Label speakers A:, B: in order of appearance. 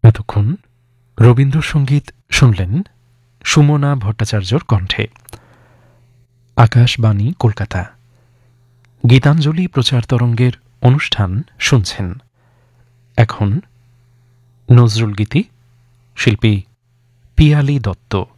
A: এতক্ষণ রবীন্দ্রসঙ্গীত শুনলেন সুমনা ভট্টাচার্যর কণ্ঠে। আকাশবাণী কলকাতা গীতাঞ্জলি প্রচার তরঙ্গের অনুষ্ঠান শুনছেন। এখন নজরুল গীতি, শিল্পী পিয়ালি দত্ত।